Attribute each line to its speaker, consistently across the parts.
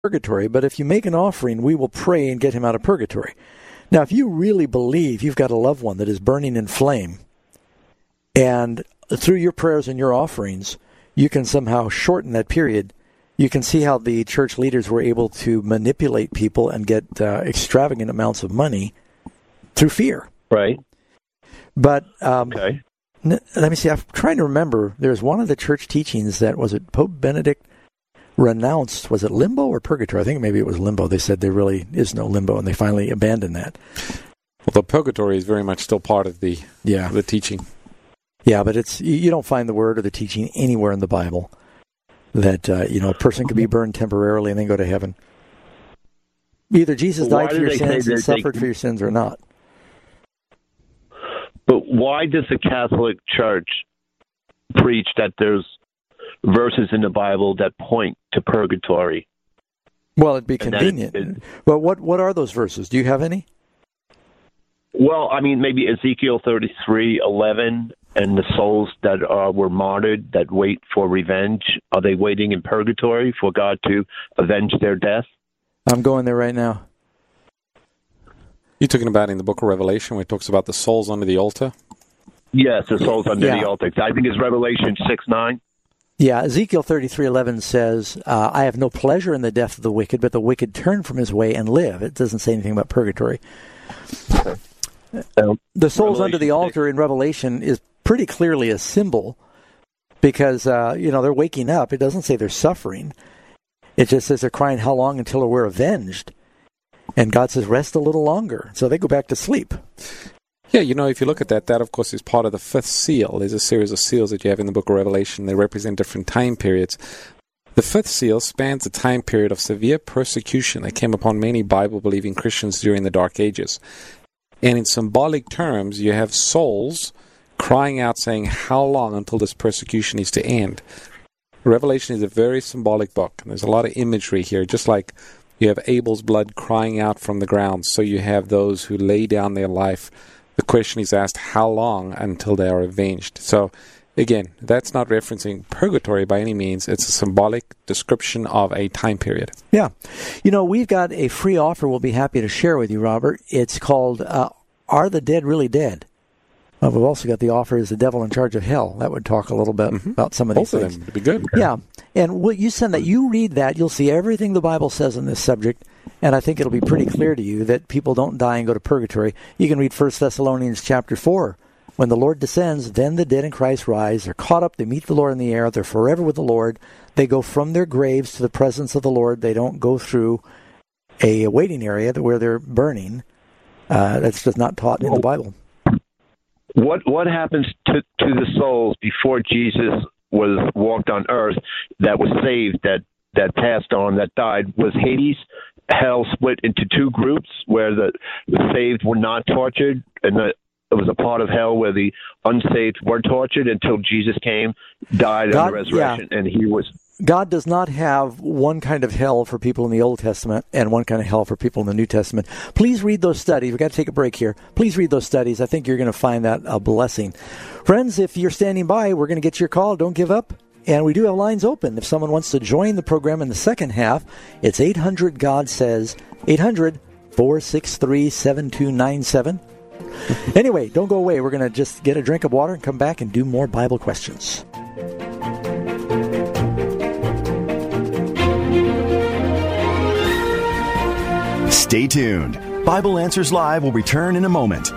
Speaker 1: purgatory, but if you make an offering, we will pray and get him out of purgatory. Now, if you really believe you've got a loved one that is burning in flame, and through your prayers and your offerings, you can somehow shorten that period, you can see how the church leaders were able to manipulate people and get extravagant amounts of money through fear.
Speaker 2: Right.
Speaker 1: But
Speaker 2: okay.
Speaker 1: Let me see. I'm trying to remember. There's one of the church teachings that, was it Pope Benedict renounced, was it limbo or purgatory? I think maybe it was limbo. They said there really is no limbo, and they finally abandoned that.
Speaker 3: Well, the purgatory is very much still part of the teaching.
Speaker 1: Yeah, but you don't find the word or the teaching anywhere in the Bible that a person could be burned temporarily and then go to heaven. Either Jesus died for your sins and suffered for your sins or not.
Speaker 2: But why does the Catholic Church preach that there's verses in the Bible that point to purgatory?
Speaker 1: Well, it'd be convenient. But what are those verses? Do you have any?
Speaker 2: Well, I mean, maybe Ezekiel 33:11, and the souls that were martyred that wait for revenge, are they waiting in purgatory for God to avenge their death?
Speaker 1: I'm going there right now.
Speaker 3: You're talking about in the book of Revelation where it talks about the souls under the altar?
Speaker 2: Yes, the souls under the altar. I think it's Revelation 6:9.
Speaker 1: Yeah, Ezekiel 33:11 says, I have no pleasure in the death of the wicked, but the wicked turn from his way and live. It doesn't say anything about purgatory. The souls under the altar in Revelation is pretty clearly a symbol because, they're waking up. It doesn't say they're suffering. It just says they're crying, how long until we're avenged? And God says, rest a little longer. So they go back to sleep.
Speaker 3: Yeah, if you look at that of course is part of the fifth seal. There's a series of seals that you have in the book of Revelation. They represent different time periods. The fifth seal spans a time period of severe persecution that came upon many Bible-believing Christians during the Dark Ages. And in symbolic terms, you have souls crying out saying, how long until this persecution is to end? Revelation is a very symbolic book. And there's a lot of imagery here, just like you have Abel's blood crying out from the ground. So you have those who lay down their life. The question is asked, how long until they are avenged? So, again, that's not referencing purgatory by any means. It's a symbolic description of a time period.
Speaker 1: Yeah. We've got a free offer we'll be happy to share with you, Robert. It's called Are the Dead Really Dead? We've also got the offer Is the Devil in Charge of Hell? That would talk a little bit about some of these things.
Speaker 3: Both of them would be good.
Speaker 1: Yeah. And you send that, you read that, you'll see everything the Bible says on this subject, and I think it'll be pretty clear to you that people don't die and go to purgatory. You can read 1 Thessalonians chapter 4. When the Lord descends, then the dead in Christ rise. They're caught up. They meet the Lord in the air. They're forever with the Lord. They go from their graves to the presence of the Lord. They don't go through a waiting area where they're burning. That's just not taught in the Bible.
Speaker 2: What happens to the souls before Jesus was walked on earth that was saved, that passed on, that died? Was Hades, hell, split into two groups where the saved were not tortured, and it was a part of hell where the unsaved were tortured until Jesus came, died on the resurrection, and he was...
Speaker 1: God does not have one kind of hell for people in the Old Testament and one kind of hell for people in the New Testament. Please read those studies. We've got to take a break here. Please read those studies. I think you're going to find that a blessing. Friends, if you're standing by, we're going to get your call. Don't give up. And we do have lines open. If someone wants to join the program in the second half, it's 800-GOD-SAYS, 800-463-7297. Anyway, don't go away. We're going to just get a drink of water and come back and do more Bible questions.
Speaker 4: Stay tuned. Bible Answers Live will return in a moment.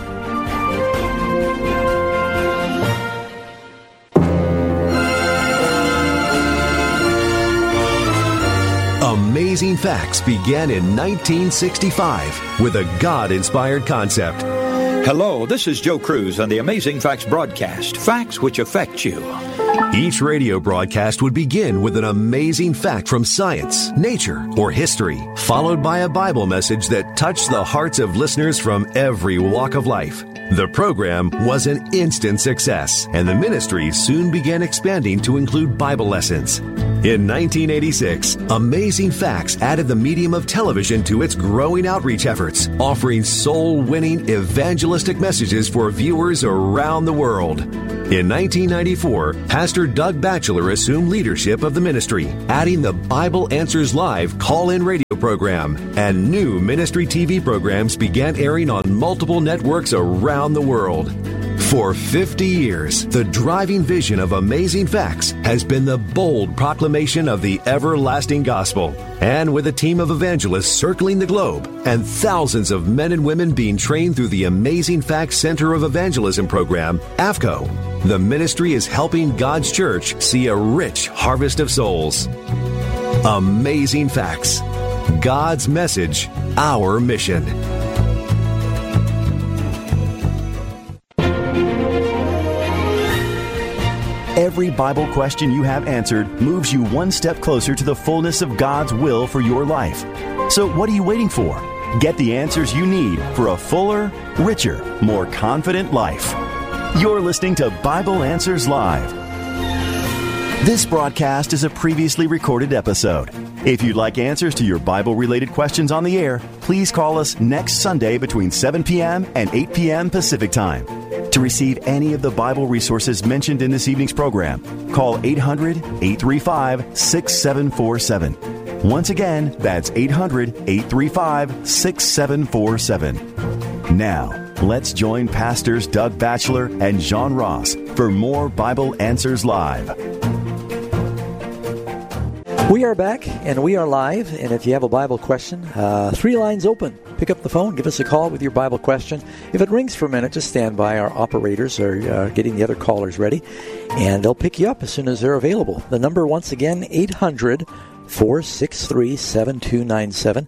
Speaker 4: Amazing Facts began in 1965 with a God-inspired concept.
Speaker 5: Hello, this is Joe Cruz on the Amazing Facts broadcast, facts which affect you.
Speaker 4: Each radio broadcast would begin with an amazing fact from science, nature, or history, followed by a Bible message that touched the hearts of listeners from every walk of life. The program was an instant success, and the ministry soon began expanding to include Bible lessons. In 1986, Amazing Facts added the medium of television to its growing outreach efforts, offering soul-winning evangelistic messages for viewers around the world. In 1994, Pastor Doug Batchelor assumed leadership of the ministry, adding the Bible Answers Live call-in radio program, and new ministry TV programs began airing on multiple networks around the world. For 50 years, the driving vision of Amazing Facts has been the bold proclamation of the everlasting gospel. And with a team of evangelists circling the globe and thousands of men and women being trained through the Amazing Facts Center of Evangelism program, AFCO, the ministry is helping God's church see a rich harvest of souls. Amazing Facts. God's message, our mission.
Speaker 6: Every Bible question you have answered moves you one step closer to the fullness of God's will for your life. So what are you waiting for? Get the answers you need for a fuller, richer, more confident life. You're listening to Bible Answers Live. This broadcast is a previously recorded episode. If you'd like answers to your Bible-related questions on the air, please call us next Sunday between 7 p.m. and 8 p.m. Pacific Time. To receive any of the Bible resources mentioned in this evening's program, call 800-835-6747. Once again, that's 800-835-6747. Now, let's join Pastors Doug Batchelor and John Ross for more Bible Answers Live.
Speaker 1: We are back, and we are live, and if you have a Bible question, 3 lines open. Pick up the phone, give us a call with your Bible question. If it rings for a minute, just stand by. Our operators are getting the other callers ready, and they'll pick you up as soon as they're available. The number, once again, 800-463-7297.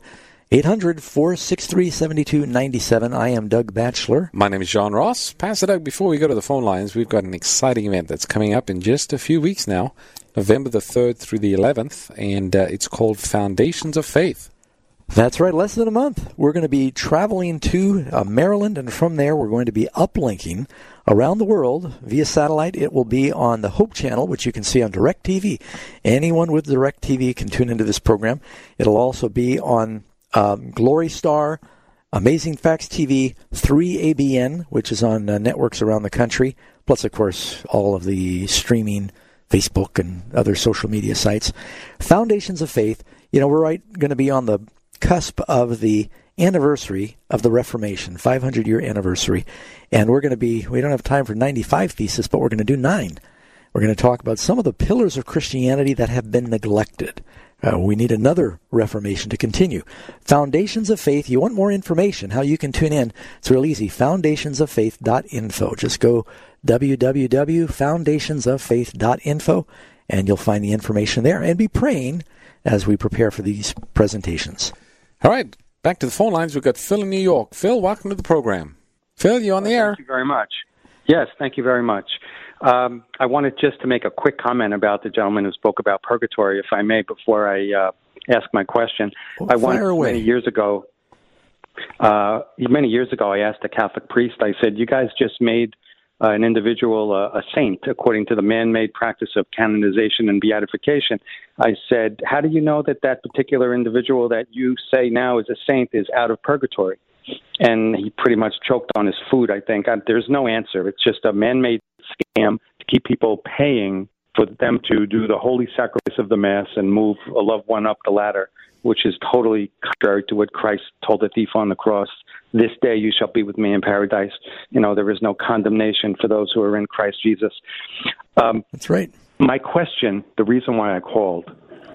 Speaker 1: 800-463-7297. I am Doug Batchelor.
Speaker 3: My name is John Ross. Pastor Doug, before we go to the phone lines, we've got an exciting event that's coming up in just a few weeks now, November the 3rd through the 11th, and it's called Foundations of Faith.
Speaker 1: That's right, less than a month. We're going to be traveling to Maryland, and from there we're going to be uplinking around the world via satellite. It will be on the Hope Channel, which you can see on DirecTV. Anyone with DirecTV can tune into this program. It'll also be on Glory Star, Amazing Facts TV, 3ABN, which is on networks around the country, plus, of course, all of the streaming, Facebook and other social media sites. Foundations of Faith. You know, we're going to be on the cusp of the anniversary of the Reformation, 500-year anniversary, and we don't have time for 95 theses, but we're going to do 9. We're going to talk about some of the pillars of Christianity that have been neglected. We need another Reformation to continue. Foundations of Faith. You want more information, how you can tune in? It's real easy. Foundationsoffaith.info. Just go www.foundationsoffaith.info, and you'll find the information there. And be praying as we prepare for these presentations.
Speaker 3: All right, back to the phone lines. We've got Phil in New York. Phil, welcome to the program. Phil, you on the air?
Speaker 7: Thank you very much. Yes, thank you very much. I wanted just to make a quick comment about the gentleman who spoke about purgatory, if I may, before I ask my question. Many years ago, I asked a Catholic priest, I said, you guys just made an individual a saint according to the man-made practice of canonization and beatification. I said, how do you know that that particular individual that you say now is a saint is out of purgatory? And he pretty much choked on his food, I think. There's no answer. It's just a man-made scam to keep people paying for them to do the holy sacrifice of the Mass and move a loved one up the ladder, which is totally contrary to what Christ told the thief on the cross. This day you shall be with me in paradise. You know, there is no condemnation for those who are in Christ Jesus.
Speaker 1: That's right.
Speaker 7: My question, the reason why I called,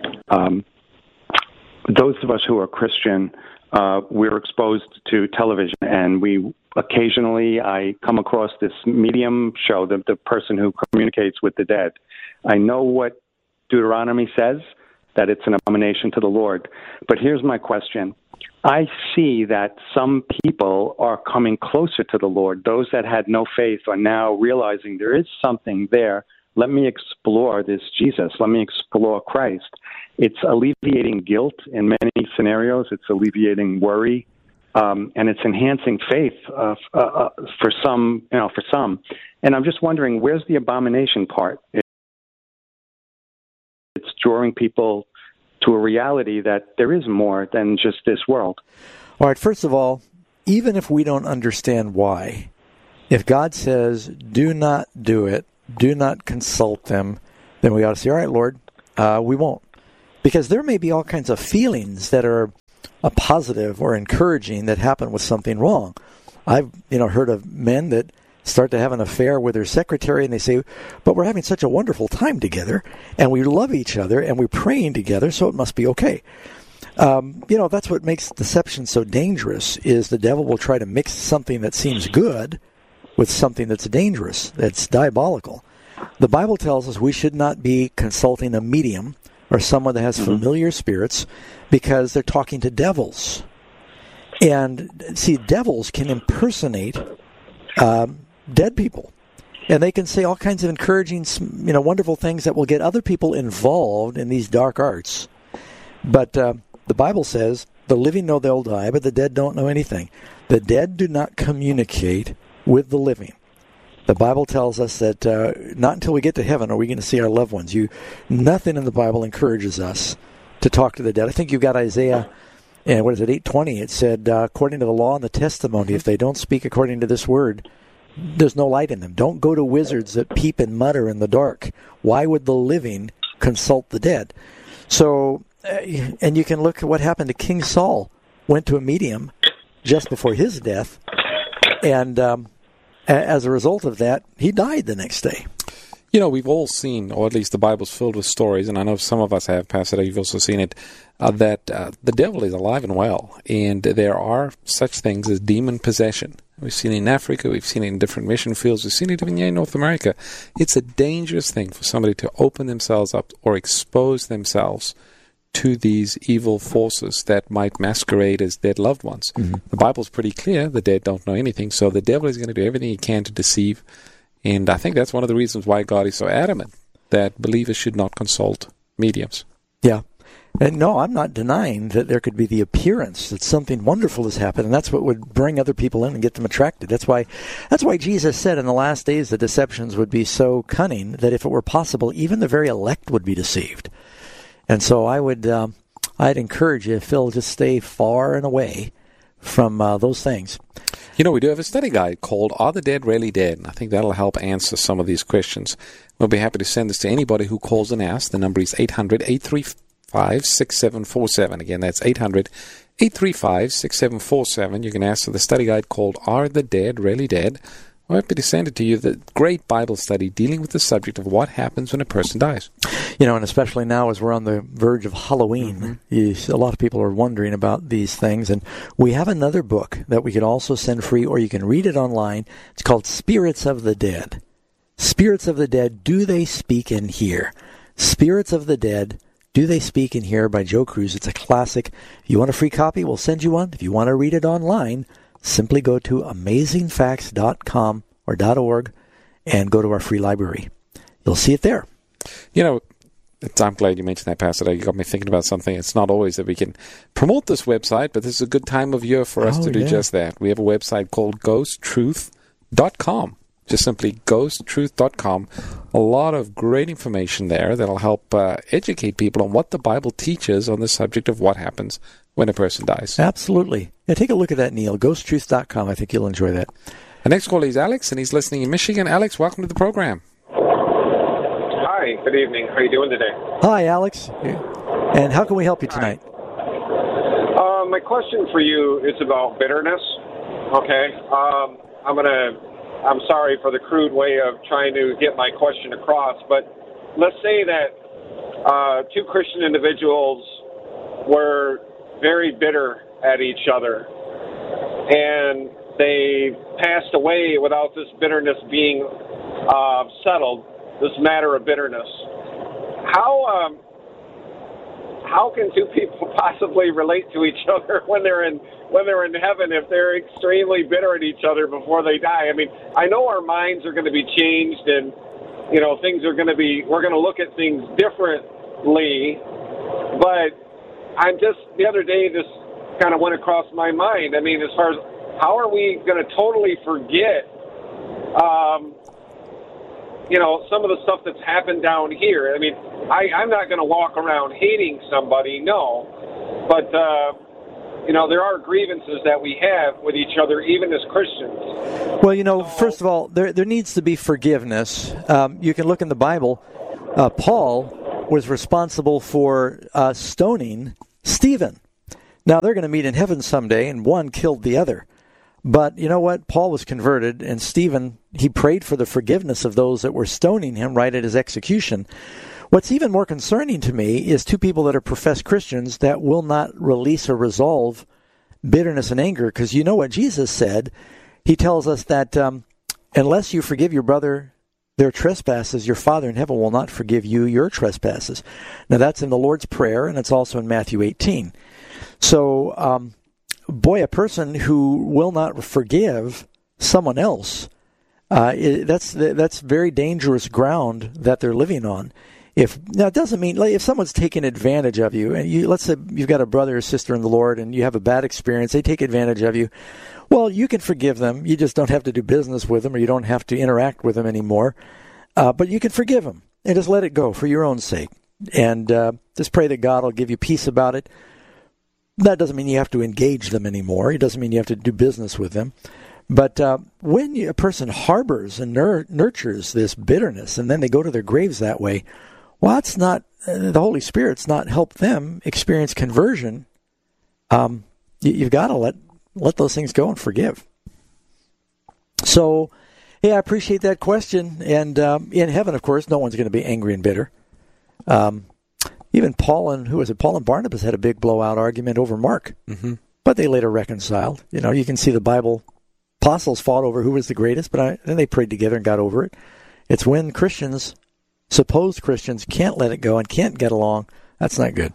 Speaker 7: those of us who are Christian, we're exposed to television, and I come across this medium show, the person who communicates with the dead. I know what Deuteronomy says, that it's an abomination to the Lord. But here's my question. I see that some people are coming closer to the Lord. Those that had no faith are now realizing there is something there. Let me explore this Jesus. Let me explore Christ. It's alleviating guilt in many scenarios. It's alleviating worry, and it's enhancing faith for some. And I'm just wondering, where's the abomination part? It's drawing people to a reality that there is more than just this world.
Speaker 1: All right, first of all, even if we don't understand why, if God says, do not do it, do not consult them, then we ought to say, all right, Lord, we won't. Because there may be all kinds of feelings that are positive or encouraging that happen with something wrong. I've heard of men that start to have an affair with their secretary, and they say, but we're having such a wonderful time together, and we love each other, and we're praying together, so it must be okay. That's what makes deception so dangerous, is the devil will try to mix something that seems good with something that's dangerous, that's diabolical. The Bible tells us we should not be consulting a medium or someone that has familiar spirits, because they're talking to devils. And see, devils can impersonate dead people, and they can say all kinds of encouraging, wonderful things that will get other people involved in these dark arts. But the Bible says the living know they'll die, but the dead don't know anything. The dead do not communicate with the living. The Bible tells us that not until we get to heaven are we going to see our loved ones. Nothing in the Bible encourages us to talk to the dead. I think you've got Isaiah, 8:20. It said, according to the law and the testimony, if they don't speak according to this word, there's no light in them. Don't go to wizards that peep and mutter in the dark. Why would the living consult the dead? So, and you can look at what happened to King Saul. Went to a medium just before his death, and as a result of that, he died the next day.
Speaker 3: We've all seen, or at least the Bible's filled with stories, and I know some of us have, Pastor, you've also seen it, that the devil is alive and well, and there are such things as demon possession. We've seen it in Africa, we've seen it in different mission fields, we've seen it even here in North America. It's a dangerous thing for somebody to open themselves up or expose themselves to these evil forces that might masquerade as dead loved ones. Mm-hmm. The Bible's pretty clear, the dead don't know anything, so the devil is going to do everything he can to deceive. And I think that's one of the reasons why God is so adamant that believers should not consult mediums.
Speaker 1: Yeah. And no, I'm not denying that there could be the appearance that something wonderful has happened, and that's what would bring other people in and get them attracted. That's why Jesus said in the last days the deceptions would be so cunning that if it were possible, even the very elect would be deceived. And so I'd encourage you, Phil, just stay far and away from those things.
Speaker 3: We do have a study guide called Are the Dead Really Dead? And I think that'll help answer some of these questions. We'll be happy to send this to anybody who calls and asks. The number is 800-835-6747. Again, that's 800-835-6747. You can ask for the study guide called Are the Dead Really Dead? We're happy to send it to you, the great Bible study dealing with the subject of what happens when a person dies.
Speaker 1: And especially now as we're on the verge of Halloween, a lot of people are wondering about these things. And we have another book that we could also send free, or you can read it online. It's called Spirits of the Dead. Spirits of the Dead, Do They Speak and Hear? Spirits of the Dead, Do They Speak and Hear by Joe Cruz. It's a classic. If you want a free copy, we'll send you one. If you want to read it online, simply go to amazingfacts.com or .org and go to our free library. You'll see it there.
Speaker 3: I'm glad you mentioned that, Pastor. You got me thinking about something. It's not always that we can promote this website, but this is a good time of year for us to do just that. We have a website called ghosttruth.com. Just simply ghosttruth.com. A lot of great information there that'll help educate people on what the Bible teaches on the subject of what happens when a person dies.
Speaker 1: Absolutely. Yeah, take a look at that, Neil. Ghosttruth.com. I think you'll enjoy that.
Speaker 3: The next caller is Alex, and he's listening in Michigan. Alex, welcome to the program.
Speaker 8: Hi, good evening. How are you doing today?
Speaker 1: Hi, Alex. And how can we help you tonight?
Speaker 8: My question for you is about bitterness. Okay. I'm sorry for the crude way of trying to get my question across, but let's say that two Christian individuals were very bitter at each other, and they passed away without this bitterness being settled, this matter of bitterness. How can two people possibly relate to each other when they're in heaven if they're extremely bitter at each other before they die? I mean, I know our minds are going to be changed, and things are going to be. We're going to look at things differently, but the other day this kind of went across my mind. I mean, as far as how are we going to totally forget some of the stuff that's happened down here. I mean, I'm not going to walk around hating somebody, no. But, there are grievances that we have with each other, even as Christians.
Speaker 1: Well, first of all, there needs to be forgiveness. You can look in the Bible. Paul was responsible for stoning Stephen. Now, they're going to meet in heaven someday, and one killed the other. But you know what? Paul was converted, and Stephen, he prayed for the forgiveness of those that were stoning him right at his execution. What's even more concerning to me is two people that are professed Christians that will not release or resolve bitterness and anger, because you know what Jesus said. He tells us that unless you forgive your brother their trespasses, your Father in heaven will not forgive you your trespasses. Now, that's in the Lord's Prayer, and it's also in Matthew 18. So, a person who will not forgive someone else, that's very dangerous ground that they're living on. Now, it doesn't mean, if someone's taking advantage of you, and let's say you've got a brother or sister in the Lord and you have a bad experience, they take advantage of you, well, you can forgive them. You just don't have to do business with them, or you don't have to interact with them anymore. But you can forgive them and just let it go for your own sake. And just pray that God will give you peace about it. That doesn't mean you have to engage them anymore. It doesn't mean you have to do business with them. But when a person harbors and nurtures this bitterness, and then they go to their graves that way, well, it's not, the Holy Spirit's not helped them experience conversion. You've got to let those things go and forgive. So, yeah, I appreciate that question. And in heaven, of course, no one's going to be angry and bitter. Even Paul and Barnabas had a big blowout argument over Mark. Mm-hmm. But they later reconciled. You can see the Bible, apostles fought over who was the greatest, but then they prayed together and got over it. It's when supposed Christians, can't let it go and can't get along. That's not good.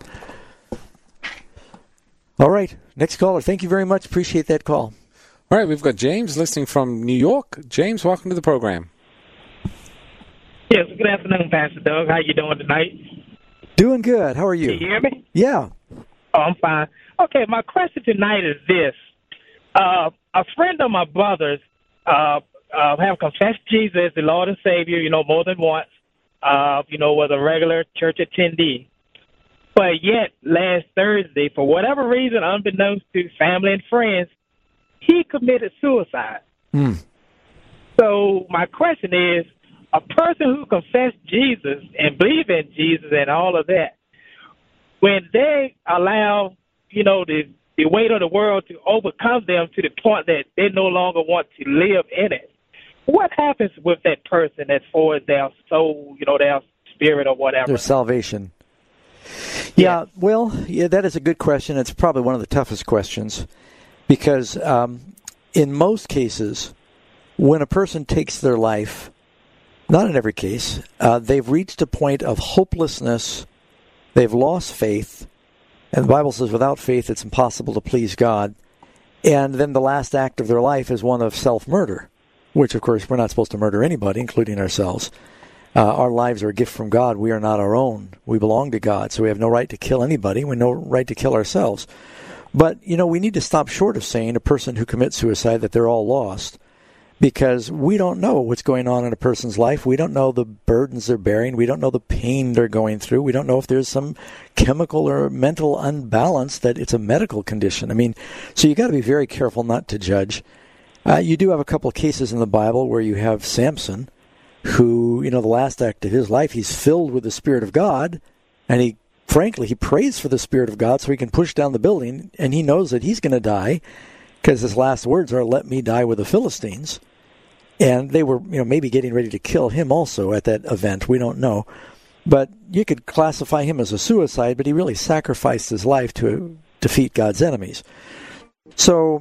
Speaker 1: All right, next caller. Thank you very much. Appreciate that call.
Speaker 3: All right, we've got James listening from New York. James, welcome to the program.
Speaker 9: Yes, good afternoon, Pastor Doug. How you doing tonight?
Speaker 1: Doing good. How are you?
Speaker 9: Can you hear me?
Speaker 1: Yeah.
Speaker 9: Oh, I'm fine. Okay, my question tonight is this. A friend of my brother's have confessed Jesus as the Lord and Savior, more than once, was a regular church attendee. But yet, last Thursday, for whatever reason, unbeknownst to family and friends, he committed suicide. So my question is, a person who confessed Jesus and believe in Jesus and all of that, when they allow, the weight of the world to overcome them to the point that they no longer want to live in it, what happens with that person as far as their soul, their spirit or whatever?
Speaker 1: Their salvation. Yeah, well, that is a good question. It's probably one of the toughest questions because in most cases, when a person takes their life, not in every case, they've reached a point of hopelessness, they've lost faith, and the Bible says without faith it's impossible to please God, and then the last act of their life is one of self-murder, which of course we're not supposed to murder anybody, including ourselves. Our lives are a gift from God. We are not our own. We belong to God, so we have no right to kill anybody. We have no right to kill ourselves. But, we need to stop short of saying a person who commits suicide that they're all lost, because we don't know what's going on in a person's life. We don't know the burdens they're bearing. We don't know the pain they're going through. We don't know if there's some chemical or mental unbalance that it's a medical condition. So you got to be very careful not to judge. You do have a couple of cases in the Bible where you have Samson, who, the last act of his life, he's filled with the Spirit of God, and he prays for the Spirit of God so he can push down the building, and he knows that he's going to die, because his last words are, "Let me die with the Philistines." And they were, maybe getting ready to kill him also at that event. We don't know. But you could classify him as a suicide, but he really sacrificed his life to defeat God's enemies. So,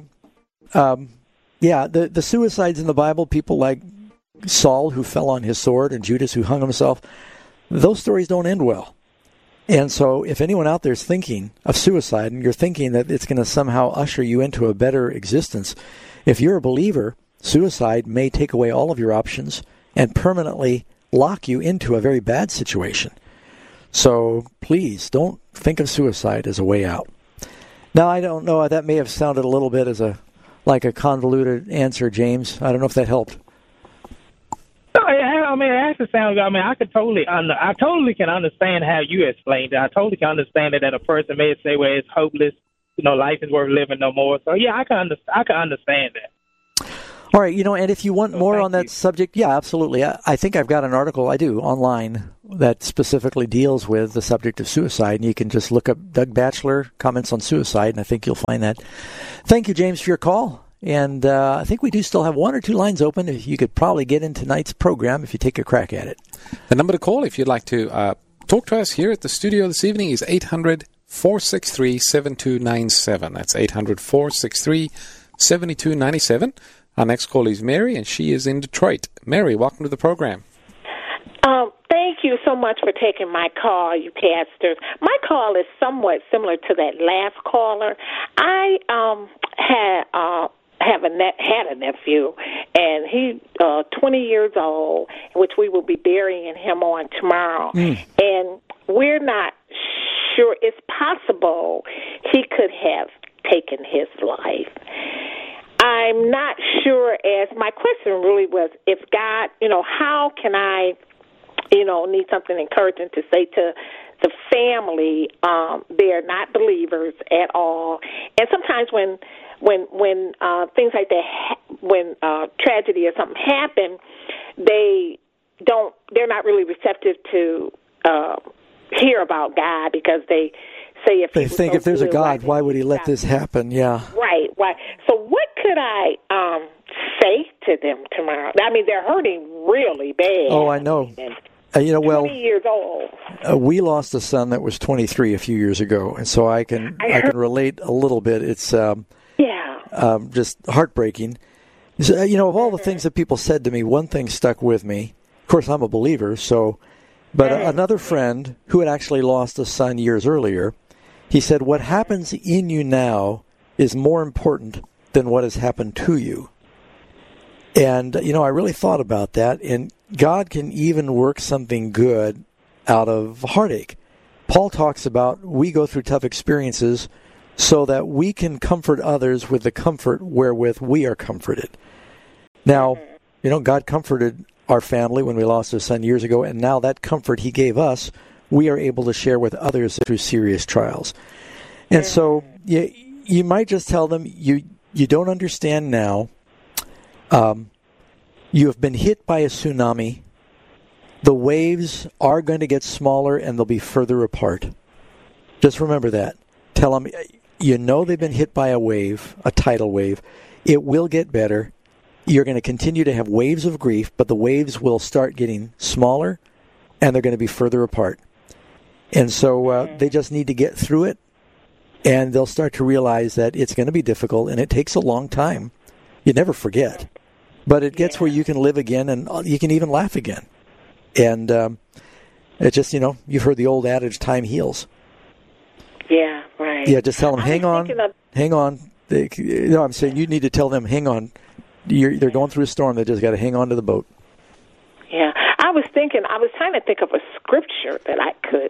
Speaker 1: the suicides in the Bible, people like Saul, who fell on his sword, and Judas, who hung himself, those stories don't end well. And so if anyone out there is thinking of suicide, and you're thinking that it's going to somehow usher you into a better existence, if you're a believer, suicide may take away all of your options and permanently lock you into a very bad situation. So please don't think of suicide as a way out. Now, I don't know, that may have sounded a little bit like a convoluted answer, James. I don't know if that helped.
Speaker 9: I mean, it actually sounds good. I mean, I totally can understand how you explained it. I totally can understand it that a person may say, well, it's hopeless, life is worth living no more. So, yeah, I can understand that.
Speaker 1: All right, and if you want more on that subject, yeah, absolutely. I think I've got an article online that specifically deals with the subject of suicide, and you can just look up Doug Batchelor comments on suicide, and I think you'll find that. Thank you, James, for your call. And I think we do still have one or two lines open. You could probably get in tonight's program if you take a crack at it. The number to call if you'd like to talk to us here at the studio this evening is 800-463-7297. That's 800-463-7297. Our next call is Mary, and she is in Detroit. Mary, welcome to the program.
Speaker 10: Thank you so much for taking my call, you pastors. My call is somewhat similar to that last caller. I had a nephew, and he's 20 years old, which we will be burying him on tomorrow. And we're not sure. It's possible he could have taken his life. I'm not sure, as my question really was, if God, how can I, need something encouraging to say to the family. They're not believers at all. And sometimes when things like that, when tragedy or something happen, they're not really receptive to hear about God, because they say if
Speaker 1: they think if there's a God, why would he let this happen? Yeah.
Speaker 10: Right. So what could I say to them tomorrow? I mean, they're hurting really bad.
Speaker 1: Oh, I know.
Speaker 10: 20 years old.
Speaker 1: We lost a son that was 23 a few years ago, and so I can relate a little bit. It's just heartbreaking. So, of all the things that people said to me, one thing stuck with me. Of course, I'm a believer, but another friend who had actually lost a son years earlier, he said, what happens in you now is more important than what has happened to you. And, I really thought about that, and God can even work something good out of heartache. Paul talks about we go through tough experiences so that we can comfort others with the comfort wherewith we are comforted. Now, God comforted our family when we lost our son years ago, and now that comfort he gave us, we are able to share with others through serious trials. And so you might just tell them, you don't understand now. You have been hit by a tsunami. The waves are going to get smaller, and they'll be further apart. Just remember that. Tell them, they've been hit by a wave, a tidal wave. It will get better. You're going to continue to have waves of grief, but the waves will start getting smaller, and they're going to be further apart. And so they just need to get through it, and they'll start to realize that it's going to be difficult, and it takes a long time. You never forget. But it gets where you can live again, and you can even laugh again. And it just, you've heard the old adage, time heals.
Speaker 10: Yeah, right.
Speaker 1: Yeah, just tell them, hang on. I'm saying you need to tell them, hang on. They're going through a storm. They just got to hang on to the boat.
Speaker 10: Yeah, I was trying to think of a scripture that I could.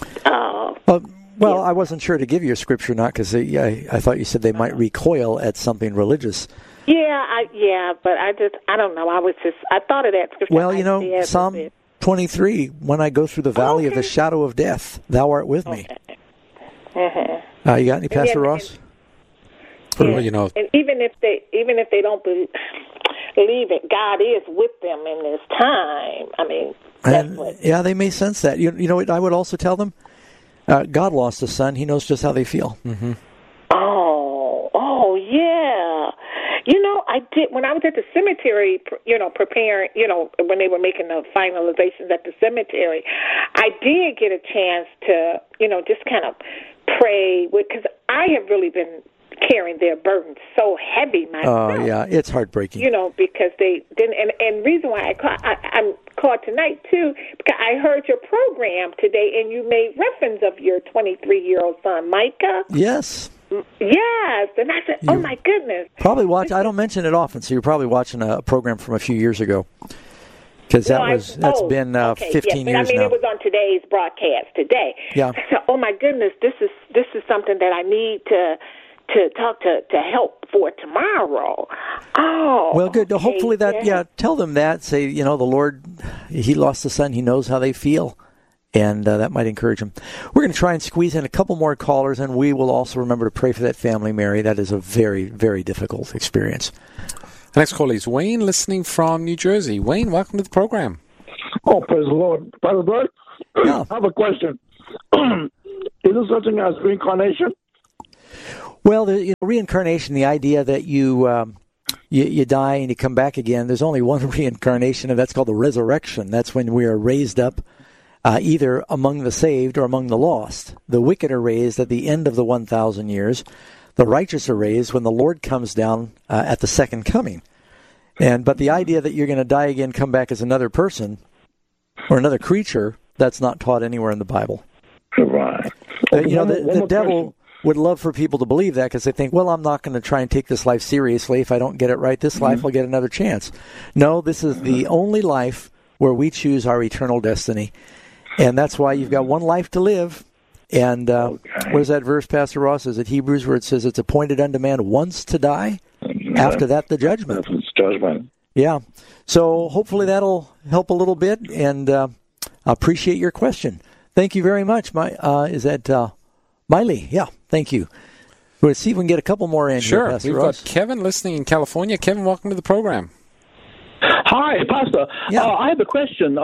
Speaker 1: I wasn't sure to give you a scripture or not, because I thought you said they might recoil at something religious.
Speaker 10: But I don't know. I thought of that scripture.
Speaker 1: Well, Psalm 23, when I go through the valley of the shadow of death, thou art with me. You got any, Pastor Ross?
Speaker 10: And even if they don't believe it, God is with them in this time. I mean,
Speaker 1: they may sense that. You know what I would also tell them? God lost a son. He knows just how they feel. Mm-hmm.
Speaker 10: Oh, yeah. I did when I was at the cemetery, preparing, when they were making the finalizations at the cemetery, I did get a chance to, just kind of pray, because I have really been carrying their burden so heavy myself.
Speaker 1: Oh, yeah, it's heartbreaking.
Speaker 10: Because they didn't, and reason why I'm called tonight, too, because I heard your program today, and you made reference of your 23-year-old son, Micah.
Speaker 1: Yes.
Speaker 10: Yes, and I said, oh, my goodness.
Speaker 1: Probably watch. I don't mention it often, so you're probably watching a program from a few years ago. Because that's been 15 years now.
Speaker 10: It was on today's broadcast today.
Speaker 1: Yeah.
Speaker 10: I said, oh, my goodness, this is something that I need to to talk to help for tomorrow. Oh,
Speaker 1: well, good. Okay, hopefully tell them that. Say, the Lord, He lost a son. He knows how they feel. And that might encourage them. We're going to try and squeeze in a couple more callers, and we will also remember to pray for that family, Mary. That is a very, very difficult experience.
Speaker 3: The next caller is Wayne, listening from New Jersey. Wayne, welcome to the program.
Speaker 11: Oh, praise the Lord. Brother Bert, I have a question. Is there such thing as reincarnation?
Speaker 1: Well, reincarnation, the idea that you die and you come back again, there's only one reincarnation, and that's called the resurrection. That's when we are raised up. Either among the saved or among the lost. The wicked are raised at the end of the 1,000 years. The righteous are raised when the Lord comes down at the second coming. But the idea that you're going to die again, come back as another person or another creature, that's not taught anywhere in the Bible.
Speaker 11: Right.
Speaker 1: The devil would love for people to believe that because they think, well, I'm not going to try and take this life seriously. If I don't get it right this life, I'll get another chance. No, this is the only life where we choose our eternal destiny. And that's why you've got one life to live. And what is that verse, Pastor Ross? Is it Hebrews where it says it's appointed unto man once to die? After that, the judgment.
Speaker 11: It's judgment.
Speaker 1: Yeah. So hopefully that'll help a little bit. And I appreciate your question. Thank you very much. Is that Miley? Yeah, thank you. We'll see if we can get a couple more in
Speaker 3: here,
Speaker 1: Pastor
Speaker 3: We've
Speaker 1: Ross.
Speaker 3: got Kevin listening in California. Kevin, welcome to the program.
Speaker 12: Hi, Pastor.
Speaker 1: Yeah.
Speaker 12: I have a question.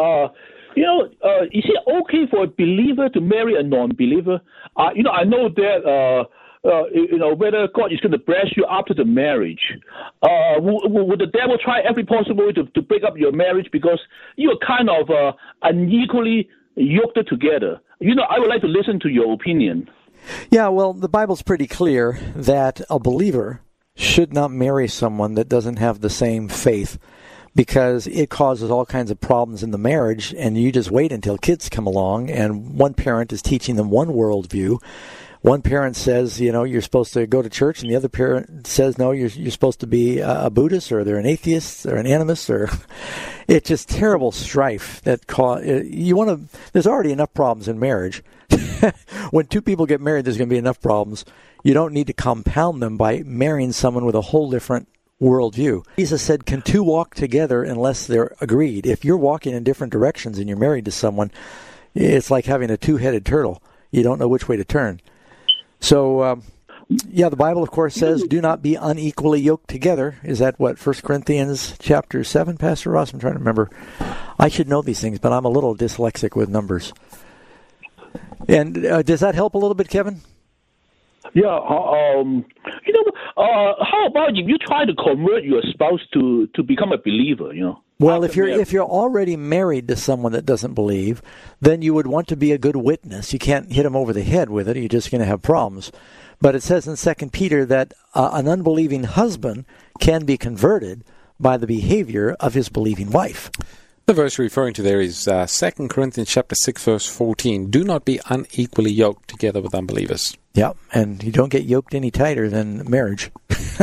Speaker 12: Is it okay for a believer to marry a non-believer? I know that, whether God is going to bless you after the marriage. Would the devil try every possible way to break up your marriage because you are kind of unequally yoked together? I would like to listen to your opinion.
Speaker 1: Yeah, well, the Bible's pretty clear that a believer should not marry someone that doesn't have the same faith, because it causes all kinds of problems in the marriage, and you just wait until kids come along, and one parent is teaching them one worldview. One parent says, you're supposed to go to church, and the other parent says, no, you're supposed to be a Buddhist, or they're an atheist, or an animist, or it's just terrible strife that there's already enough problems in marriage. When two people get married, there's going to be enough problems. You don't need to compound them by marrying someone with a whole different worldview. Jesus said, can two walk together unless they're agreed? If you're walking in different directions and you're married to someone, it's like having a two-headed turtle. You don't know which way to turn. So, the Bible, of course, says, do not be unequally yoked together. Is that what, 1 Corinthians chapter 7, Pastor Ross? I'm trying to remember. I should know these things, but I'm a little dyslexic with numbers. And does that help a little bit, Kevin?
Speaker 12: Yeah, how about if you try to convert your spouse to become a believer,
Speaker 1: Well, if you're already married to someone that doesn't believe, then you would want to be a good witness. You can't hit them over the head with it. You're just going to have problems. But it says in 2 Peter that an unbelieving husband can be converted by the behavior of his believing wife.
Speaker 3: The verse you're referring to there is 2 Corinthians chapter 6, verse 14. Do not be unequally yoked together with unbelievers.
Speaker 1: Yeah, and you don't get yoked any tighter than marriage.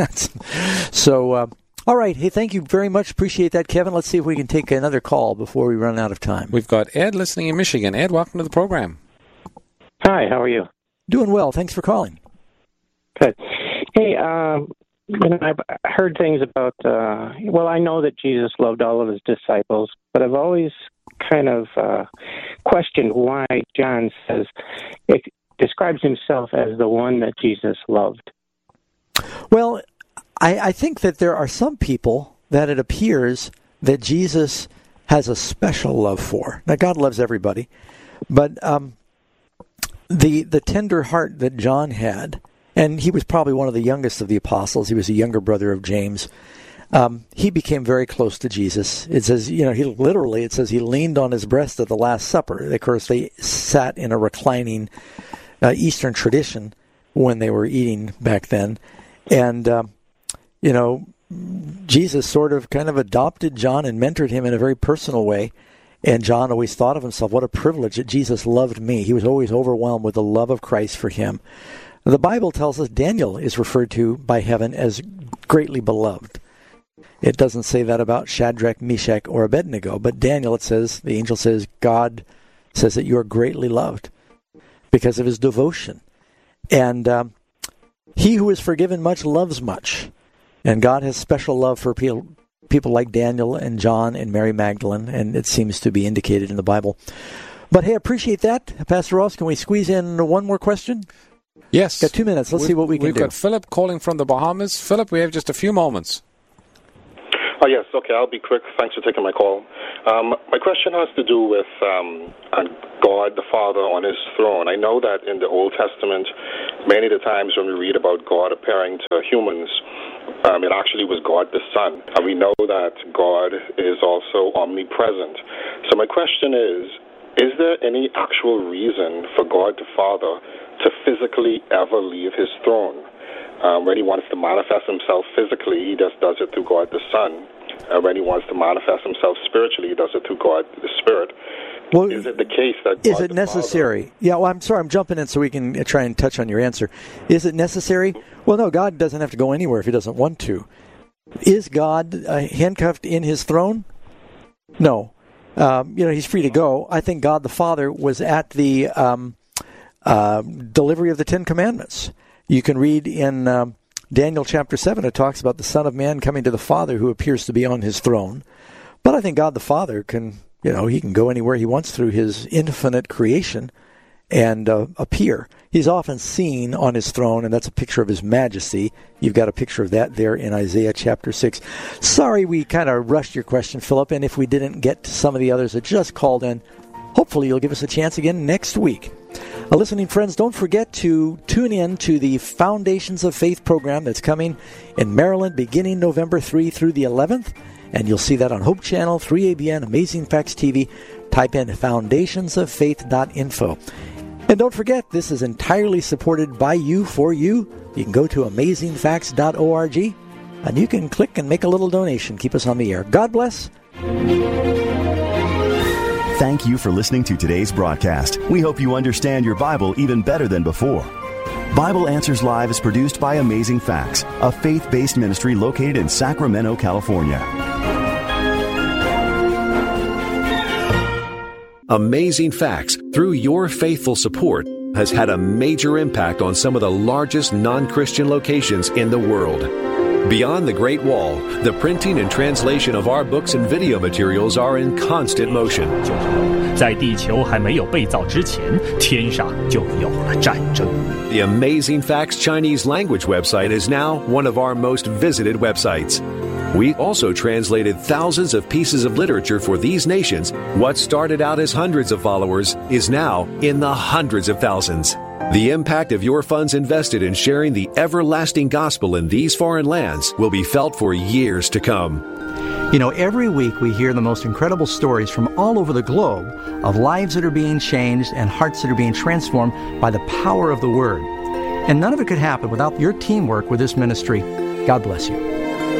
Speaker 1: So, all right. Hey, thank you very much. Appreciate that, Kevin. Let's see if we can take another call before we run out of time.
Speaker 3: We've got Ed listening in Michigan. Ed, welcome to the program.
Speaker 13: Hi, how are you?
Speaker 1: Doing well. Thanks for calling.
Speaker 13: Good. Hey, I've heard things about, I know that Jesus loved all of his disciples, but I've always kind of questioned why John says it describes himself as the one that Jesus loved.
Speaker 1: Well, I think that there are some people that it appears that Jesus has a special love for. Now, God loves everybody, but the tender heart that John had, and he was probably one of the youngest of the apostles. He was a younger brother of James. He became very close to Jesus. It says, he leaned on his breast at the Last Supper. Of course, they sat in a reclining Eastern tradition when they were eating back then. And, Jesus sort of kind of adopted John and mentored him in a very personal way. And John always thought of himself, what a privilege that Jesus loved me. He was always overwhelmed with the love of Christ for him. The Bible tells us Daniel is referred to by heaven as greatly beloved. It doesn't say that about Shadrach, Meshach, or Abednego, but Daniel, the angel says, God says that you are greatly loved because of his devotion. And He who is forgiven much loves much. And God has special love for people like Daniel and John and Mary Magdalene, and it seems to be indicated in the Bible. But hey, I appreciate that. Pastor Ross, can we squeeze in one more question?
Speaker 3: Yes.
Speaker 1: Got 2 minutes. Let's see what we can do.
Speaker 3: We've got Philip calling from the Bahamas. Philip, we have just a few moments.
Speaker 14: Oh, yes. Okay, I'll be quick. Thanks for taking my call. My question has to do with God the Father on his throne. I know that in the Old Testament, many of the times when we read about God appearing to humans, it actually was God the Son. And we know that God is also omnipresent. So my question is there any actual reason for God the Father to physically ever leave his throne? When he wants to manifest himself physically, he just does it through God the Son. When he wants to manifest himself spiritually, he does it through God the Spirit.
Speaker 1: Well,
Speaker 14: is it the case that God
Speaker 1: is it necessary? Father... Yeah, well, I'm sorry, I'm jumping in so we can try and touch on your answer. Is it necessary? Well, no, God doesn't have to go anywhere if he doesn't want to. Is God handcuffed in his throne? No. He's free to go. I think God the Father was at the delivery of the Ten Commandments. You can read in Daniel chapter 7, it talks about the Son of Man coming to the Father who appears to be on his throne. But I think God the Father can, he can go anywhere he wants through his infinite creation and appear. He's often seen on his throne, and that's a picture of his majesty. You've got a picture of that there in Isaiah chapter 6. Sorry we kind of rushed your question, Philip, and if we didn't get to some of the others that just called in, hopefully you'll give us a chance again next week. Listening friends, don't forget to tune in to the Foundations of Faith program that's coming in Maryland beginning November 3 through the 11th. And you'll see that on Hope Channel, 3ABN, Amazing Facts TV. Type in foundationsoffaith.info. And don't forget, this is entirely supported by you, for you. You can go to amazingfacts.org, and you can click and make a little donation. Keep us on the air. God bless.
Speaker 6: Thank you for listening to today's broadcast. We hope you understand your Bible even better than before. Bible Answers Live is produced by Amazing Facts, a faith-based ministry located in Sacramento, California.
Speaker 4: Amazing Facts, through your faithful support, has had a major impact on some of the largest non-Christian locations in the world. Beyond the Great Wall, the printing and translation of our books and video materials are in constant motion.
Speaker 15: 在地球还没有被造之前，天上就有了战争。
Speaker 4: The Amazing Facts Chinese language website is now one of our most visited websites. We also translated thousands of pieces of literature for these nations. What started out as hundreds of followers is now in the hundreds of thousands. The impact of your funds invested in sharing the everlasting gospel in these foreign lands will be felt for years to come.
Speaker 16: Every week we hear the most incredible stories from all over the globe of lives that are being changed and hearts that are being transformed by the power of the Word. And none of it could happen without your teamwork with this ministry. God bless you.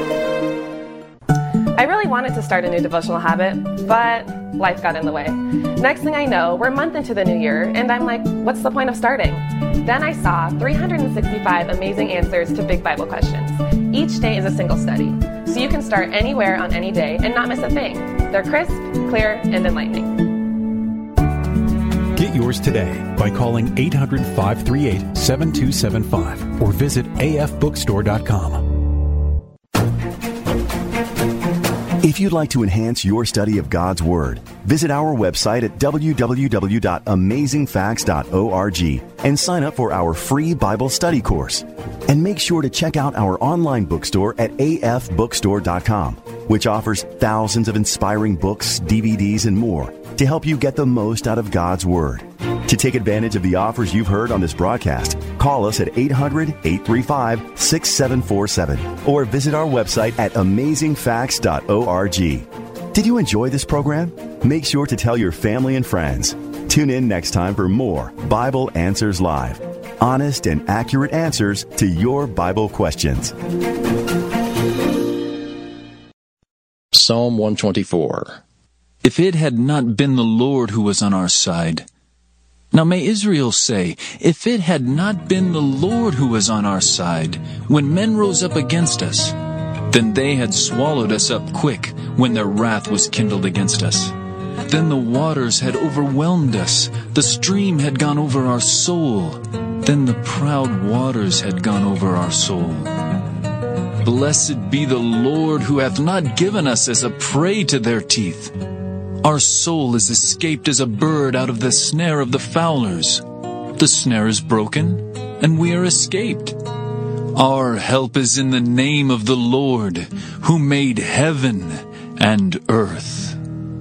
Speaker 17: I really wanted to start a new devotional habit, but life got in the way. Next thing I know, we're a month into the new year, and I'm like, what's the point of starting? Then I saw 365 amazing answers to big Bible questions. Each day is a single study, so you can start anywhere on any day and not miss a thing. They're crisp, clear, and enlightening.
Speaker 18: Get yours today by calling 800-538-7275 or visit afbookstore.com.
Speaker 6: If you'd like to enhance your study of God's Word, visit our website at www.amazingfacts.org and sign up for our free Bible study course. And make sure to check out our online bookstore at afbookstore.com, which offers thousands of inspiring books, DVDs, and more to help you get the most out of God's Word. To take advantage of the offers you've heard on this broadcast, call us at 800-835-6747 or visit our website at amazingfacts.org. Did you enjoy this program? Make sure to tell your family and friends. Tune in next time for more Bible Answers Live. Honest and accurate answers to your Bible questions.
Speaker 19: Psalm 124. If it had not been the Lord who was on our side. Now may Israel say, if it had not been the Lord who was on our side, when men rose up against us, then they had swallowed us up quick when their wrath was kindled against us. Then the waters had overwhelmed us, the stream had gone over our soul. then the proud waters had gone over our soul. Blessed be the Lord, who hath not given us as a prey to their teeth. Our soul is escaped as a bird out of the snare of the fowlers. The snare is broken, and we are escaped. Our help is in the name of the Lord, who made heaven and earth.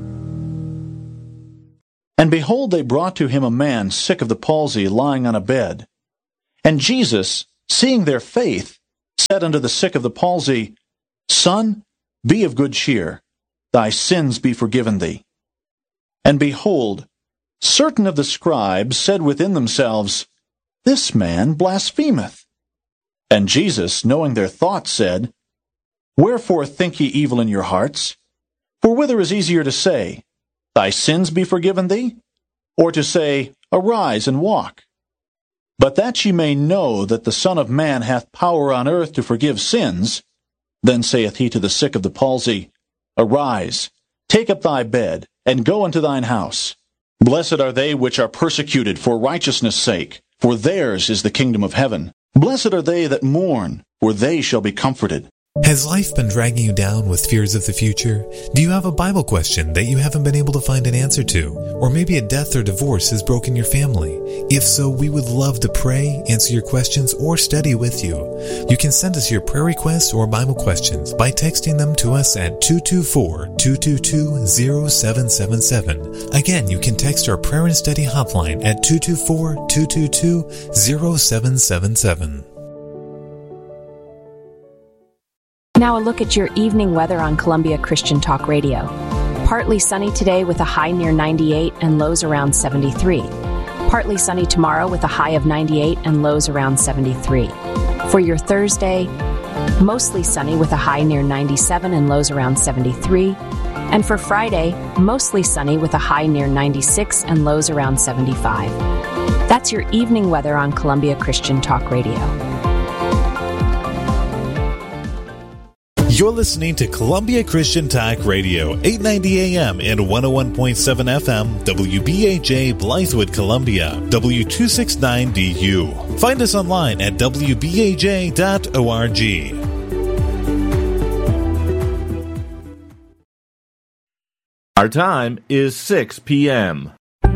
Speaker 20: And behold, they brought to him a man sick of the palsy, lying on a bed. And Jesus, seeing their faith, said unto the sick of the palsy, Son, be of good cheer, thy sins be forgiven thee. And behold, certain of the scribes said within themselves, This man blasphemeth. And Jesus, knowing their thoughts, said, Wherefore think ye evil in your hearts? For whither is easier to say, Thy sins be forgiven thee? Or to say, Arise and walk? But that ye may know that the Son of Man hath power on earth to forgive sins, then saith he to the sick of the palsy, Arise, take up thy bed, and go unto thine house. Blessed are they which are persecuted for righteousness' sake, for theirs is the kingdom of heaven. Blessed are they that mourn, for they shall be comforted.
Speaker 21: Has life been dragging you down with fears of the future? Do you have a Bible question that you haven't been able to find an answer to? Or maybe a death or divorce has broken your family? If so, we would love to pray, answer your questions, or study with you. You can send us your prayer requests or Bible questions by texting them to us at 224-222-0777. Again, you can text our prayer and study hotline at 224-222-0777.
Speaker 22: Now a look at your evening weather on Columbia Christian Talk Radio. Partly sunny today with a high near 98 and lows around 73. Partly sunny tomorrow with a high of 98 and lows around 73. For your Thursday, mostly sunny with a high near 97 and lows around 73. And for Friday, mostly sunny with a high near 96 and lows around 75. That's your evening weather on Columbia Christian Talk Radio.
Speaker 21: You're listening to Columbia Christian Talk Radio, 890 AM and 101.7 FM, WBAJ Blythewood, Columbia, W269DU. Find us online at WBAJ.org.
Speaker 23: Our time is 6 p.m.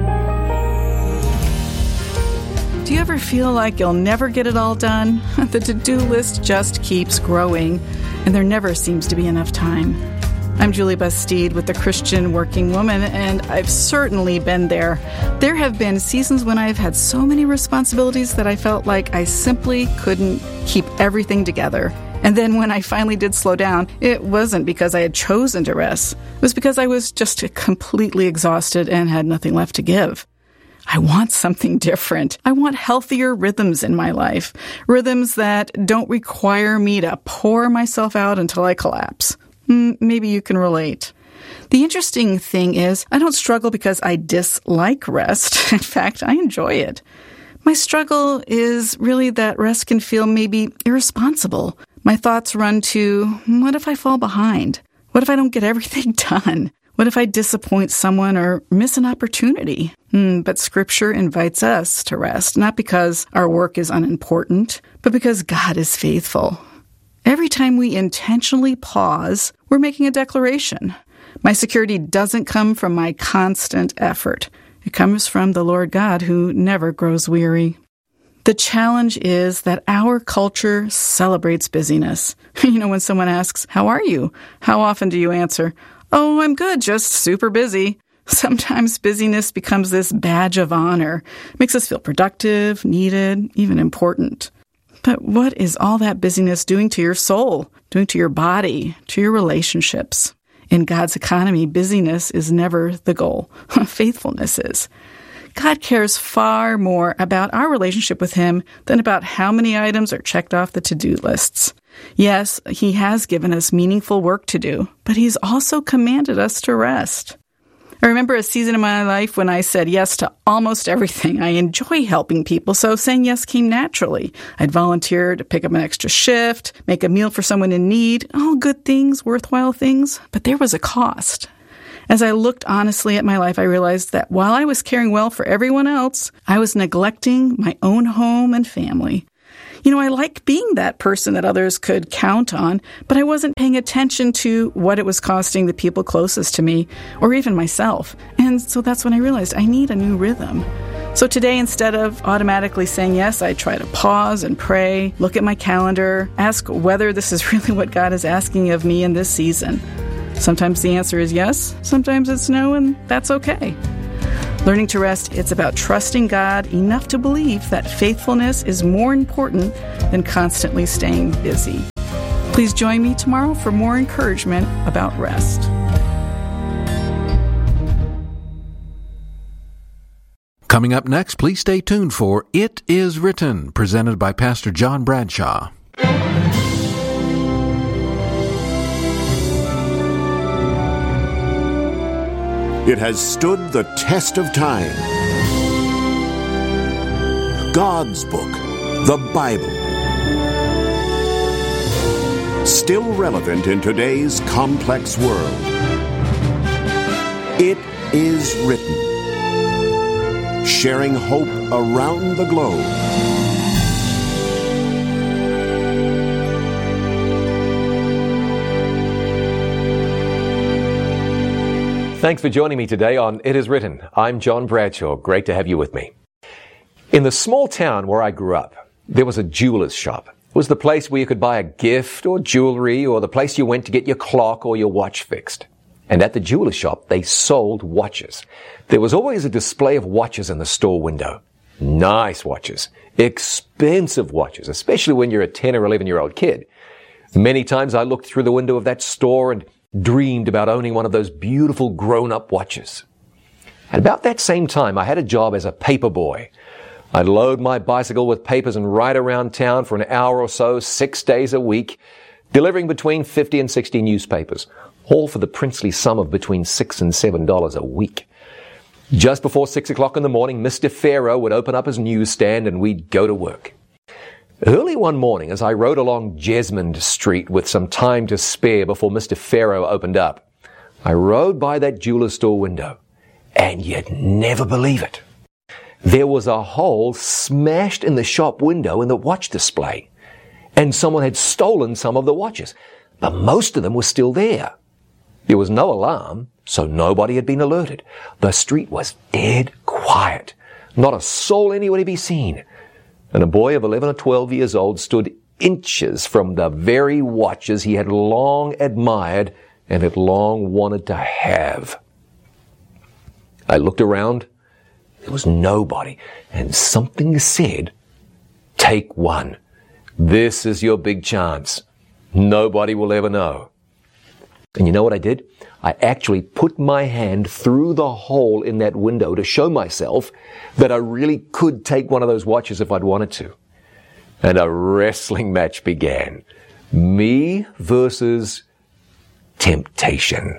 Speaker 24: Do you ever feel like you'll never get it all done? The to-do list just keeps growing, and there never seems to be enough time. I'm Julie Bastide with the Christian Working Woman, and I've certainly been there. There have been seasons when I've had so many responsibilities that I felt like I simply couldn't keep everything together. And then when I finally did slow down, it wasn't because I had chosen to rest. It was because I was just completely exhausted and had nothing left to give. I want something different. I want healthier rhythms in my life. Rhythms that don't require me to pour myself out until I collapse. Maybe you can relate. The interesting thing is, I don't struggle because I dislike rest. In fact, I enjoy it. My struggle is really that rest can feel maybe irresponsible. My thoughts run to, what if I fall behind? What if I don't get everything done? What if I disappoint someone or miss an opportunity? But Scripture invites us to rest, not because our work is unimportant, but because God is faithful. Every time we intentionally pause, we're making a declaration. My security doesn't come from my constant effort. It comes from the Lord God who never grows weary. The challenge is that our culture celebrates busyness. When someone asks, "How are you?" How often do you answer, "Oh, I'm good, just super busy." Sometimes busyness becomes this badge of honor. It makes us feel productive, needed, even important. But what is all that busyness doing to your soul, doing to your body, to your relationships? In God's economy, busyness is never the goal. Faithfulness is. God cares far more about our relationship with Him than about how many items are checked off the to-do lists. Yes, He has given us meaningful work to do, but He's also commanded us to rest. I remember a season in my life when I said yes to almost everything. I enjoy helping people, so saying yes came naturally. I'd volunteer to pick up an extra shift, make a meal for someone in need, all good things, worthwhile things, but there was a cost. As I looked honestly at my life, I realized that while I was caring well for everyone else, I was neglecting my own home and family. I like being that person that others could count on, but I wasn't paying attention to what it was costing the people closest to me, or even myself. And so that's when I realized I need a new rhythm. So today, instead of automatically saying yes, I try to pause and pray, look at my calendar, ask whether this is really what God is asking of me in this season. Sometimes the answer is yes, sometimes it's no, and that's okay. Learning to rest, it's about trusting God enough to believe that faithfulness is more important than constantly staying busy. Please join me tomorrow for more encouragement about rest.
Speaker 2: Coming up next, please stay tuned for It Is Written, presented by Pastor John Bradshaw.
Speaker 5: It has stood the test of time. God's book, the Bible. Still relevant in today's complex world. It is written. Sharing hope around the globe.
Speaker 7: Thanks for joining me today on It Is Written. I'm John Bradshaw. Great to have you with me. In the small town where I grew up, there was a jeweler's shop. It was the place where you could buy a gift or jewelry, or the place you went to get your clock or your watch fixed. And at the jeweler's shop, they sold watches. There was always a display of watches in the store window. Nice watches. Expensive watches, especially when you're a 10 or 11-year-old kid. Many times I looked through the window of that store and dreamed about owning one of those beautiful grown-up watches. At about that same time, I had a job as a paper boy. I'd load my bicycle with papers and ride around town for an hour or so, 6 days a week, delivering between 50 and 60 newspapers, all for the princely sum of between $6 and $7 a week. Just before 6 o'clock in the morning, Mr. Pharaoh would open up his newsstand and we'd go to work. Early one morning, as I rode along Jesmond Street with some time to spare before Mr. Pharaoh opened up, I rode by that jeweler's store window, and you'd never believe it. There was a hole smashed in the shop window in the watch display, and someone had stolen some of the watches, but most of them were still there. There was no alarm, so nobody had been alerted. The street was dead quiet. Not a soul anywhere to be seen. And a boy of 11 or 12 years old stood inches from the very watches he had long admired and had long wanted to have. I looked around. There was nobody, and something said, "Take one. This is your big chance. Nobody will ever know." And you know what I did? I actually put my hand through the hole in that window to show myself that I really could take one of those watches if I'd wanted to. And a wrestling match began. Me versus temptation.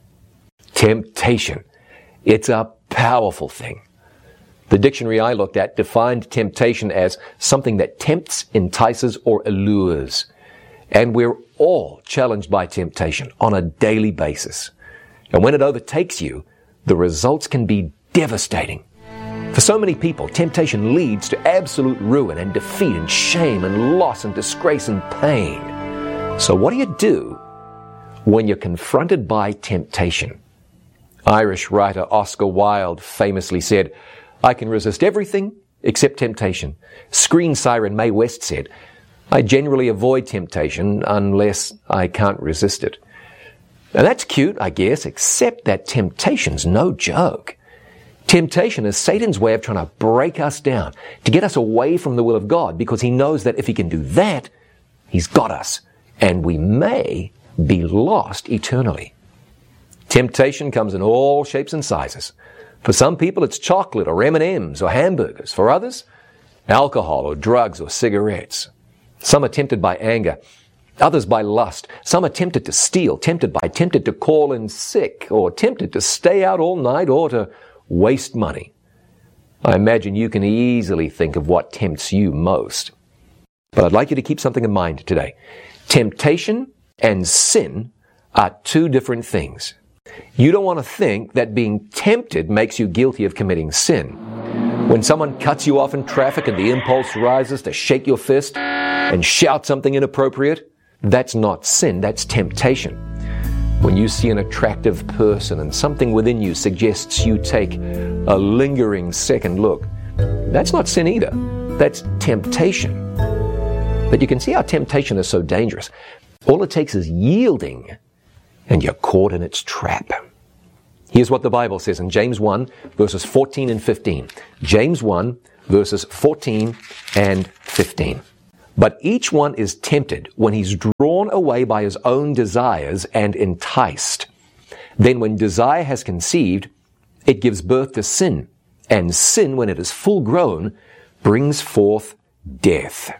Speaker 7: Temptation. It's a powerful thing. The dictionary I looked at defined temptation as something that tempts, entices, or allures. And we're all challenged by temptation on a daily basis. And when it overtakes you, the results can be devastating. For so many people, temptation leads to absolute ruin and defeat and shame and loss and disgrace and pain. So what do you do when you're confronted by temptation? Irish writer Oscar Wilde famously said, "I can resist everything except temptation." Screen siren Mae West said, "I generally avoid temptation unless I can't resist it." And that's cute, I guess, except that temptation's no joke. Temptation is Satan's way of trying to break us down, to get us away from the will of God, because he knows that if he can do that, he's got us, and we may be lost eternally. Temptation comes in all shapes and sizes. For some people, it's chocolate or M&Ms or hamburgers. For others, alcohol or drugs or cigarettes. Some are tempted by anger, others by lust. Some are tempted to steal, tempted to call in sick, or tempted to stay out all night, or to waste money. I imagine you can easily think of what tempts you most. But I'd like you to keep something in mind today. Temptation and sin are two different things. You don't want to think that being tempted makes you guilty of committing sin. When someone cuts you off in traffic and the impulse rises to shake your fist and shout something inappropriate, that's not sin, that's temptation. When you see an attractive person and something within you suggests you take a lingering second look, that's not sin either. That's temptation. But you can see how temptation is so dangerous. All it takes is yielding, and you're caught in its trap. Here's what the Bible says in James 1, verses 14 and 15. James 1, verses 14 and 15. But each one is tempted when he's drawn away by his own desires and enticed. Then when desire has conceived, it gives birth to sin. And sin, when it is full grown, brings forth death.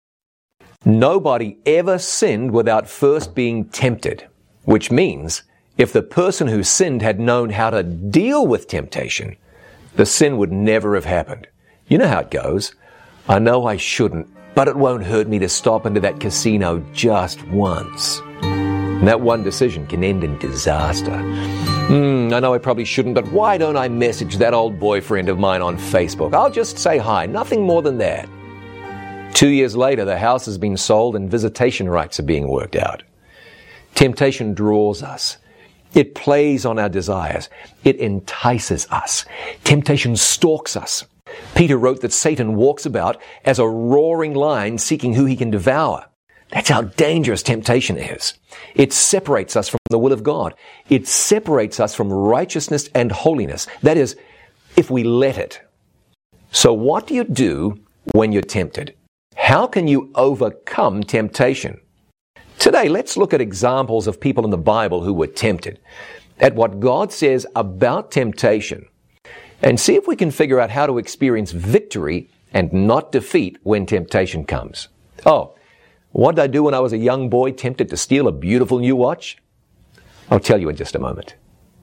Speaker 7: Nobody ever sinned without first being tempted, which means if the person who sinned had known how to deal with temptation, the sin would never have happened. You know how it goes. I know I shouldn't, but it won't hurt me to stop into that casino just once. And that one decision can end in disaster. I know I probably shouldn't, but why don't I message that old boyfriend of mine on Facebook? I'll just say hi, nothing more than that. 2 years later, the house has been sold and visitation rights are being worked out. Temptation draws us. It plays on our desires. It entices us. Temptation stalks us. Peter wrote that Satan walks about as a roaring lion seeking who he can devour. That's how dangerous temptation is. It separates us from the will of God. It separates us from righteousness and holiness. That is, if we let it. So what do you do when you're tempted? How can you overcome temptation? Today, let's look at examples of people in the Bible who were tempted, at what God says about temptation, and see if we can figure out how to experience victory and not defeat when temptation comes. Oh, what did I do when I was a young boy tempted to steal a beautiful new watch? I'll tell you in just a moment.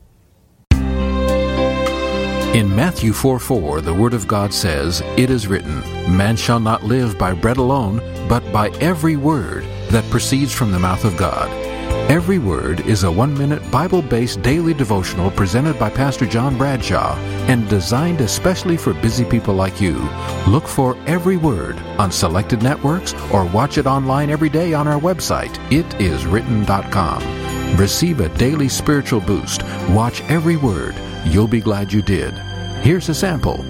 Speaker 2: In Matthew 4:4, the Word of God says, "It is written, man shall not live by bread alone, but by every word that proceeds from the mouth of God." Every Word is a 1-minute Bible-based daily devotional presented by Pastor John Bradshaw and designed especially for busy people like you. Look for Every Word on selected networks or watch it online every day on our website, itiswritten.com. Receive a daily spiritual boost. Watch Every Word. You'll be glad you did. Here's a sample.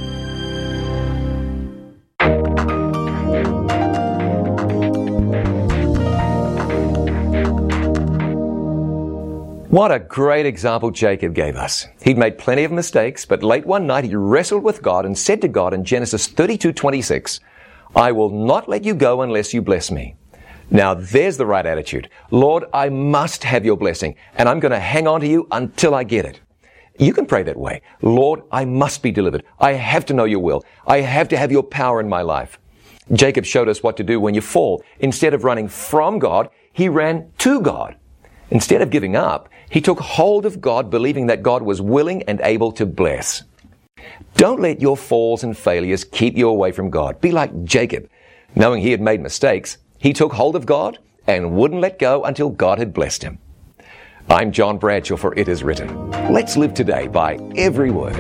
Speaker 7: What a great example Jacob gave us. He'd made plenty of mistakes, but late one night he wrestled with God and said to God in Genesis 32:26, "I will not let you go unless you bless me." Now there's the right attitude. Lord, I must have your blessing, and I'm going to hang on to you until I get it. You can pray that way. Lord, I must be delivered. I have to know your will. I have to have your power in my life. Jacob showed us what to do when you fall. Instead of running from God, he ran to God. Instead of giving up, he took hold of God, believing that God was willing and able to bless. Don't let your falls and failures keep you away from God. Be like Jacob. Knowing he had made mistakes, he took hold of God and wouldn't let go until God had blessed him. I'm John Bradshaw for It Is Written. Let's live today by every word.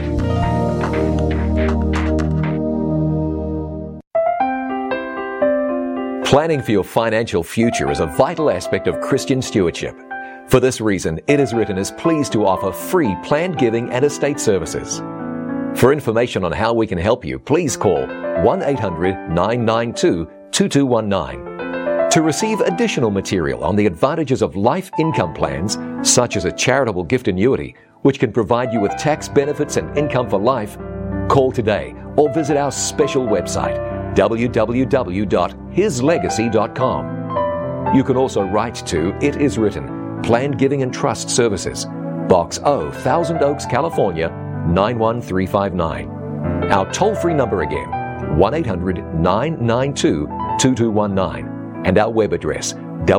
Speaker 7: Planning for your financial future is a vital aspect of Christian stewardship. For this reason, It Is Written is pleased to offer free planned giving and estate services. For information on how we can help you, please call 1-800-992-2219. To receive additional material on the advantages of life income plans, such as a charitable gift annuity, which can provide you with tax benefits and income for life, call today or visit our special website, www.hislegacy.com. You can also write to It Is Written, Planned Giving and Trust Services, Box O, Thousand Oaks, California, 91359. Our toll-free number again, 1-800-992-2219. And our web address,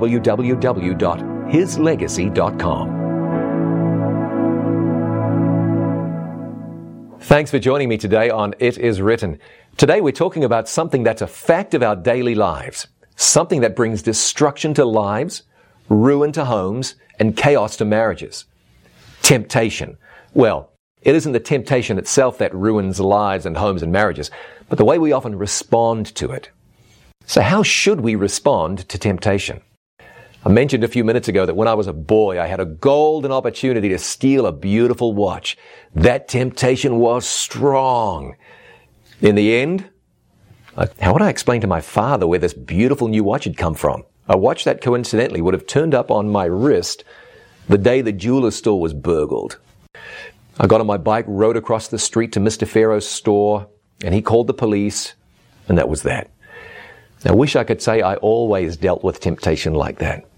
Speaker 7: www.hislegacy.com. Thanks for joining me today on It Is Written. Today we're talking about something that's a fact of our daily lives, something that brings destruction to lives, ruin to homes, and chaos to marriages. Temptation. Well, it isn't the temptation itself that ruins lives and homes and marriages, but the way we often respond to it. So how should we respond to temptation? I mentioned a few minutes ago that when I was a boy, I had a golden opportunity to steal a beautiful watch. That temptation was strong. In the end, how would I explain to my father where this beautiful new watch had come from? A watch that coincidentally would have turned up on my wrist the day the jeweler's store was burgled. I got on my bike, rode across the street to Mr. Farrow's store, and he called the police, and that was that. I wish I could say I always dealt with temptation like that.